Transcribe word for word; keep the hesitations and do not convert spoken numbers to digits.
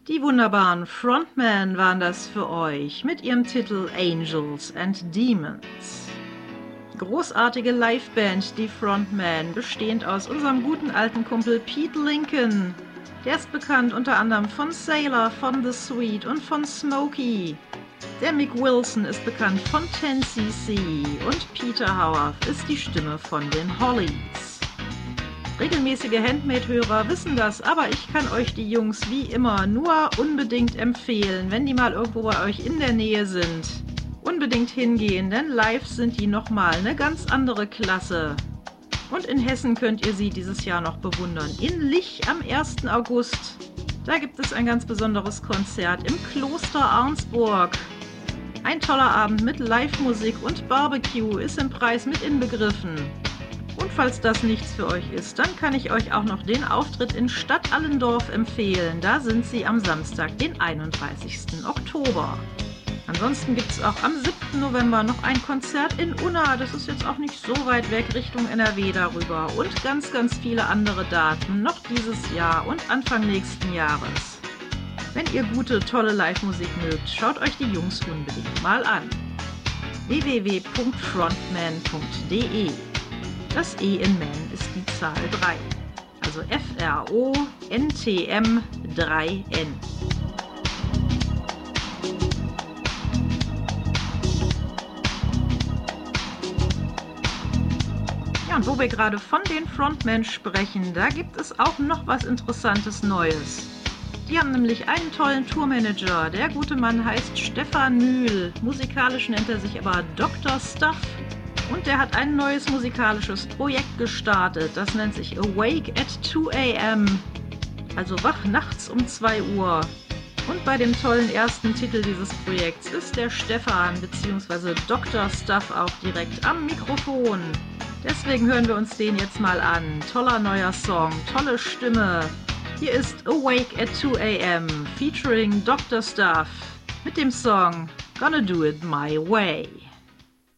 Die wunderbaren Frontmen waren das für euch mit ihrem Titel Angels and Demons. Großartige Liveband, die Frontmen, bestehend aus unserem guten alten Kumpel Pete Lincoln. Der ist bekannt unter anderem von Sailor, von The Sweet und von Smokey. Der Mick Wilson ist bekannt von ten C C und Peter Howarth ist die Stimme von den Hollies. Regelmäßige Handmade-Hörer wissen das, aber ich kann euch die Jungs wie immer nur unbedingt empfehlen, wenn die mal irgendwo bei euch in der Nähe sind. Unbedingt hingehen, denn live sind die nochmal eine ganz andere Klasse. Und in Hessen könnt ihr sie dieses Jahr noch bewundern. In Lich am ersten August. Da gibt es ein ganz besonderes Konzert im Kloster Arnsburg. Ein toller Abend mit Live-Musik und Barbecue ist im Preis mit inbegriffen. Und falls das nichts für euch ist, dann kann ich euch auch noch den Auftritt in Stadt Allendorf empfehlen. Da sind sie am Samstag, den einunddreißigsten Oktober. Ansonsten gibt es auch am siebten November noch ein Konzert in Unna. Das ist jetzt auch nicht so weit weg, Richtung N R W darüber. Und ganz, ganz viele andere Daten noch dieses Jahr und Anfang nächsten Jahres. Wenn ihr gute, tolle Live-Musik mögt, schaut euch die Jungs unbedingt mal an. w w w punkt frontman punkt d e. Das E in Man ist die Zahl drei. Also F R O N T M drei N. Ja, und wo wir gerade von den Frontmen sprechen, da gibt es auch noch was Interessantes Neues. Die haben nämlich einen tollen Tourmanager. Der gute Mann heißt Stefan Mühl. Musikalisch nennt er sich aber Doktor Stuff. Und der hat ein neues musikalisches Projekt gestartet. Das nennt sich Awake at two a m. Also wach nachts um zwei Uhr. Und bei dem tollen ersten Titel dieses Projekts ist der Stefan bzw. Doktor Stuff auch direkt am Mikrofon. Deswegen hören wir uns den jetzt mal an. Toller neuer Song, tolle Stimme. Hier ist Awake at two a m featuring Doktor Stuff mit dem Song Gonna Do It My Way.